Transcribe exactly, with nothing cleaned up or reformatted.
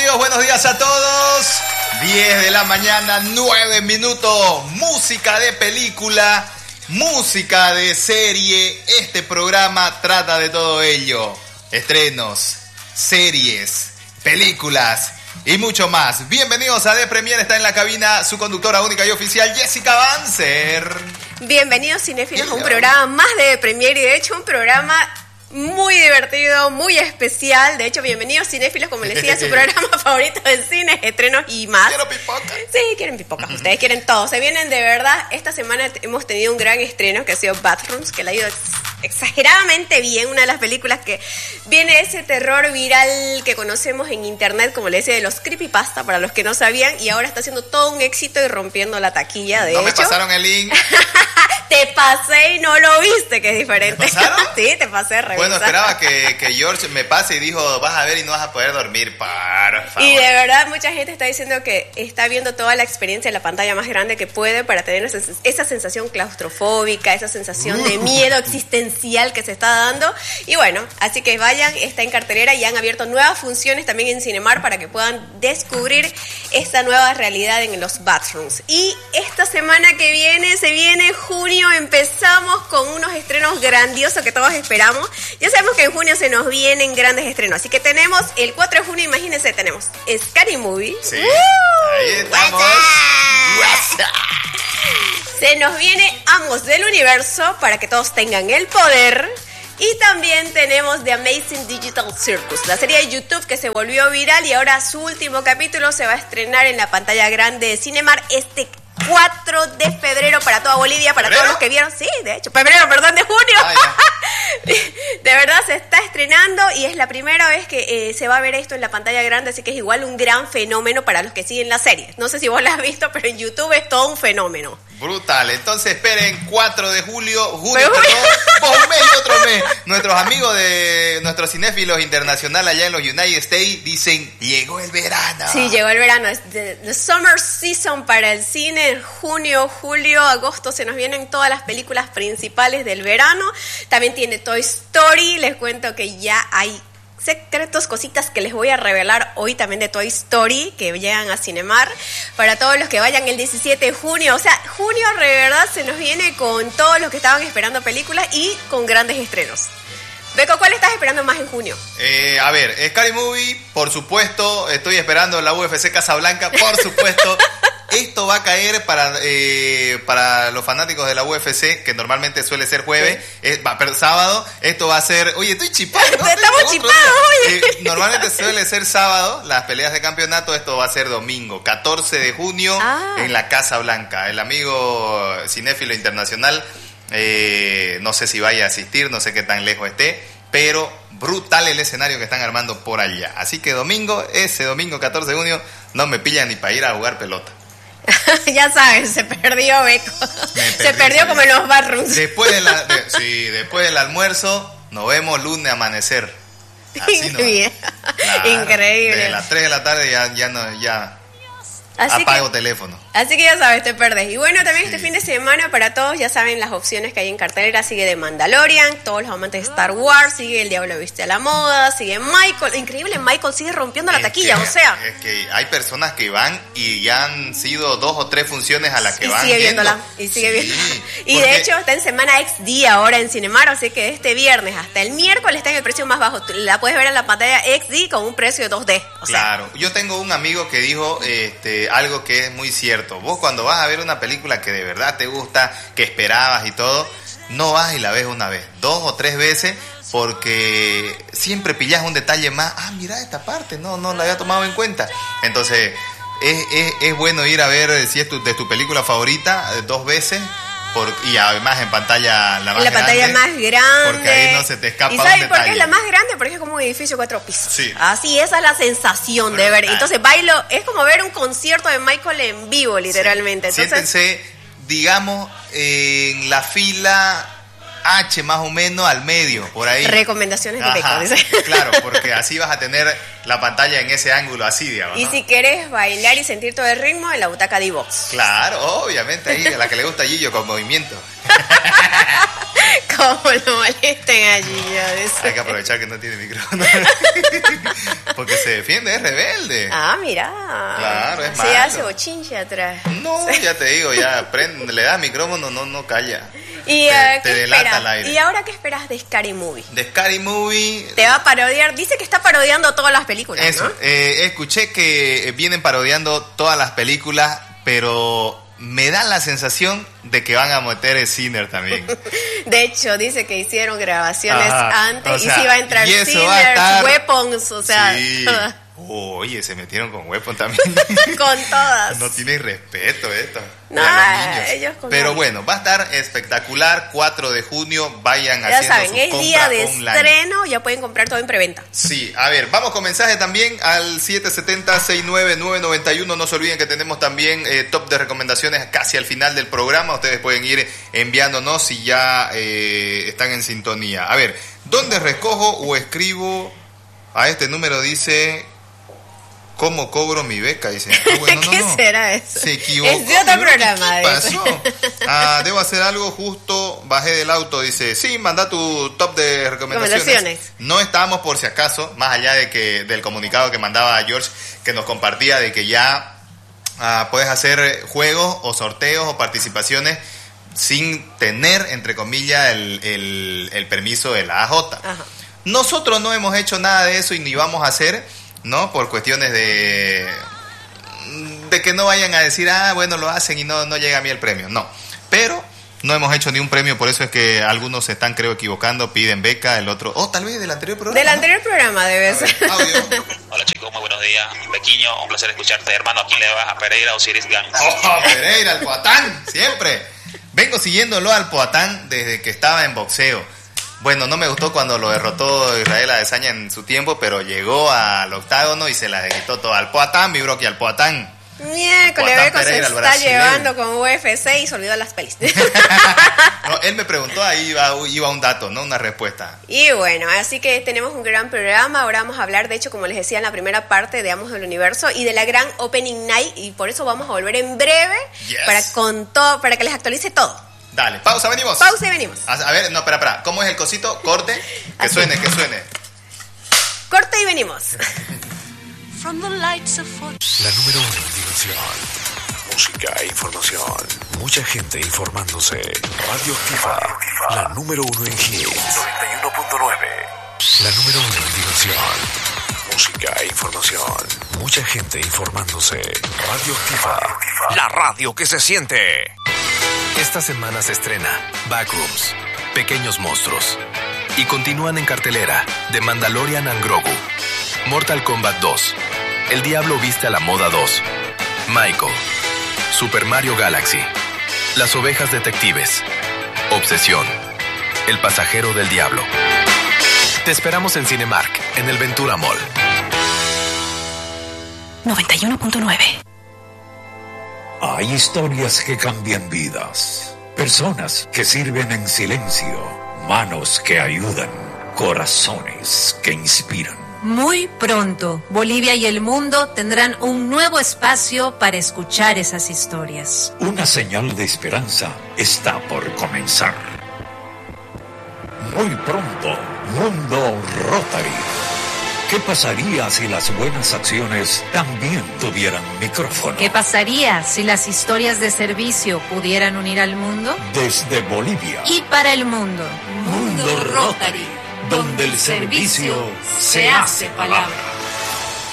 amigos? Buenos días a todos. diez de la mañana, nueve minutos. Música de película, música de serie. Este programa trata de todo ello. Estrenos, series, películas y mucho más. Bienvenidos a The Premier. Está en la cabina su conductora única y oficial, Jessica Banzer. Bienvenidos cinéfilos a un programa más de The Premier y de hecho un programa muy divertido, muy especial. De hecho, bienvenidos cinéfilos, como les decía, su programa favorito de cine, estrenos y más. Quiero pipoca. Sí, quieren pipocas. Ustedes quieren todo. Se vienen de verdad. Esta semana hemos tenido un gran estreno que ha sido Bathrooms, que le ha ido exageradamente bien. Una de las películas que viene ese terror viral que conocemos en internet, como le decía, de los creepypasta, para los que no sabían, y ahora está haciendo todo un éxito y rompiendo la taquilla. De no hecho, me pasaron el link. Te pasé y no lo viste, que es diferente. ¿Me pasaron? Sí, te pasé, revisa. Bueno, esperaba que, que George me pase y dijo, vas a ver y no vas a poder dormir, por favor. Y de verdad mucha gente está diciendo que está viendo toda la experiencia en la pantalla más grande que puede para tener esa, esa sensación claustrofóbica, esa sensación de miedo existencial que se está dando. Y bueno, así que vayan, está en cartelera y han abierto nuevas funciones también en Cinemar para que puedan descubrir esta nueva realidad en los Bathrooms. Y esta semana que viene, se viene junio, empezamos con unos estrenos grandiosos que todos esperamos. Ya sabemos que en junio se nos vienen grandes estrenos, así que tenemos el cuatro de junio, imagínense, tenemos Scary Movie. Sí, uh, ahí estamos. WhatsApp. Se nos viene Amos del Universo, para que todos tengan el poder. Y también tenemos The Amazing Digital Circus, la serie de YouTube que se volvió viral y ahora su último capítulo se va a estrenar en la pantalla grande de Cinemar este cuatro de febrero para toda Bolivia, para ¿Febrero? todos los que vieron. Sí, de hecho, febrero, perdón, de junio. Ah, de verdad se está estrenando y es la primera vez que eh, se va a ver esto en la pantalla grande, así que es igual un gran fenómeno para los que siguen la serie. No sé si vos la has visto, pero en YouTube es todo un fenómeno. Brutal, entonces esperen cuatro de julio, junio, Pero, perdón, un mes y otro mes. Nuestros amigos de nuestros cinéfilos internacionales allá en los United States dicen, llegó el verano. Sí, llegó el verano, es the, the summer season para el cine. En junio, julio, agosto se nos vienen todas las películas principales del verano. También tiene Toy Story, les cuento que ya hay secretos, cositas que les voy a revelar hoy también de Toy Story, que llegan a Cinemar, para todos los que vayan el diecisiete de junio. O sea, junio de verdad se nos viene con todos los que estaban esperando películas y con grandes estrenos. Beco, ¿cuál estás esperando más en junio? Eh, a ver, Scary Movie, por supuesto, estoy esperando la U F C Casablanca, por supuesto. Esto va a caer para eh, para los fanáticos de la U F C, que normalmente suele ser jueves, sí. eh, va, pero sábado, esto va a ser... Oye, estoy chipado, ¿no? Estamos chipados, oye. Eh, normalmente suele ser sábado, las peleas de campeonato, esto va a ser domingo, catorce de junio, ah. en la Casa Blanca. El amigo cinéfilo internacional, eh, no sé si vaya a asistir, no sé qué tan lejos esté, pero brutal el escenario que están armando por allá. Así que domingo, ese domingo catorce de junio, no me pillan ni para ir a jugar pelota. Ya sabes, se perdió Beco. Perdí, se perdió como en los Bathrooms. Después de la, de, sí, después del almuerzo, nos vemos lunes amanecer. Así no. Claro, increíble. De las tres de la tarde ya, ya no, ya así apago que, teléfono. Así que ya sabes, te perdés. Y bueno, también sí. Este fin de semana para todos, ya saben las opciones que hay en cartelera. Sigue The Mandalorian, todos los amantes de Star Wars, sigue El Diablo Viste a la Moda, sigue Michael. Increíble, Michael sigue rompiendo es la taquilla, que, o sea. Es que hay personas que van y ya han sido dos o tres funciones a las que y van sigue viendo. viéndola, y sigue sí, viéndola. Y porque... de hecho está en semana X D ahora en Cinemar, así que este viernes hasta el miércoles está en el precio más bajo. La puedes ver en la pantalla X D con un precio de dos D. O sea. Claro, yo tengo un amigo que dijo este, algo que es muy cierto. Vos cuando vas a ver una película que de verdad te gusta, que esperabas y todo, no vas y la ves una vez, dos o tres veces, porque siempre pillas un detalle más. Ah, mira esta parte, no, no la había tomado en cuenta. Entonces, es, es, es bueno ir a ver si es tu, de tu película favorita dos veces. Por, y además en pantalla la más la grande. pantalla más grande. Porque ahí no se te escapa un detalle. ¿Y detalle. sabes por qué es la más grande? Porque es como un edificio de cuatro pisos. Sí. Así, esa es la sensación Brutal. de ver. Entonces, bailo, es como ver un concierto de Michael en vivo, literalmente. Sí. Entonces, siéntense, digamos, en la fila H más o menos al medio, por ahí. Recomendaciones de Beco, dice. Claro, porque así vas a tener la pantalla en ese ángulo así, digamos, ¿no? Y si querés bailar y sentir todo el ritmo, en la butaca de Vox. Claro, obviamente ahí, a la que le gusta a Gillo con movimiento. Como lo molesten a Gillo. Hay que aprovechar que no tiene micrófono. Porque se se defiende, es rebelde. Ah, mira. Claro, es Se malo. hace bochinche atrás. No, ya te digo, ya prende, le das micrófono, no, no calla. Y, te, uh, te ¿qué delata esperas? al aire. ¿Y ahora qué esperas de Scary Movie? De Scary Movie. Te va a parodiar, dice que está parodiando todas las películas, Eso, ¿no? eh, escuché que vienen parodiando todas las películas, pero me da la sensación de que van a meter el Sinner también. De hecho, dice que hicieron grabaciones Ajá, antes o y sea, sí va a entrar y eso Sinner, va a estar- Weapons, o sea, Sí. todas. Oye, se metieron con Weapon también. Con todas. No tienen respeto esto. No, ni a los niños. ellos con Pero nadie. bueno, va a estar espectacular. cuatro de junio, vayan Ya haciendo saben, su es compra día de online. estreno, ya pueden comprar todo en preventa. Sí, a ver, vamos con mensaje también al siete siete cero, seis nueve nueve, nueve uno. No se olviden que tenemos también eh, top de recomendaciones casi al final del programa. Ustedes pueden ir enviándonos si ya eh, están en sintonía. A ver, ¿dónde recojo o escribo? A este número dice... ¿Cómo cobro mi beca? Dice. Ah, bueno, no, ¿Qué no. será eso? Se equivocó. Es de otro ¿Qué programa. pasó? Ah, debo hacer algo justo, bajé del auto, dice, sí, manda tu top de recomendaciones. Recomendaciones. No estamos por si acaso, más allá de que del comunicado que mandaba George, que nos compartía de que ya ah, puedes hacer juegos o sorteos o participaciones sin tener, entre comillas, el, el, el permiso de la A J. Ajá. Nosotros no hemos hecho nada de eso y ni vamos a hacer, ¿no? Por cuestiones de de que no vayan a decir, ah, bueno, lo hacen y no, no llega a mí el premio. No, pero no hemos hecho ni un premio, por eso es que algunos se están, creo, equivocando, piden beca, el otro, oh, tal vez del anterior programa. Del ¿no? anterior programa debe A ser. ver, audio. Hola chicos, muy buenos días. Bequiño, un placer escucharte. Hermano, ¿a quién le vas? ¿A Pereira o Siris Gang? Oh, Pereira, al Poatán, siempre. Vengo siguiéndolo al Poatán desde que estaba en boxeo. Bueno, no me gustó cuando lo derrotó Israel Adesanya en su tiempo, pero llegó al octágono y se la quitó todo. Al Poatán, mi broqui, al Poatán. Miércoles, Poatán Beco se Pereira, el está brasileño. llevando con U F C y se olvidó las pelis. No, él me preguntó, ahí iba, iba un dato, no una respuesta. Y bueno, así que tenemos un gran programa. Ahora vamos a hablar, de hecho, como les decía en la primera parte de Amos del Universo y de la gran Opening Night. Y por eso vamos a volver en breve Yes. para, con todo, para que les actualice todo. Dale, pausa, venimos. Pausa y venimos. A, a ver, no, espera, espera. ¿Cómo es el cosito? Corte. Que Así. suene, que suene. Corte y venimos. From the lights of Fort- La número uno en diversión, música e información. Mucha gente informándose. Radio Activa, la número uno en hits. noventa y uno punto nueve. La número uno en diversión, música e información. Mucha gente informándose. Radio Activa, la radio que se siente. Esta semana se estrena Backrooms, Pequeños Monstruos. Y continúan en cartelera The Mandalorian and Grogu, Mortal Kombat dos, El Diablo Viste a la Moda dos, Michael, Super Mario Galaxy, Las Ovejas Detectives, Obsesión, El Pasajero del Diablo. Te esperamos en Cinemark, en el Ventura Mall. noventa y uno punto nueve. Hay historias que cambian vidas, personas que sirven en silencio, manos que ayudan, corazones que inspiran. Muy pronto, Bolivia y el mundo tendrán un nuevo espacio para escuchar esas historias. Una señal de esperanza está por comenzar. Muy pronto, Mundo Rotary. ¿Qué pasaría si las buenas acciones también tuvieran micrófono? ¿Qué pasaría si las historias de servicio pudieran unir al mundo? Desde Bolivia, Y para el mundo, Mundo Rotary, donde el servicio se hace palabra.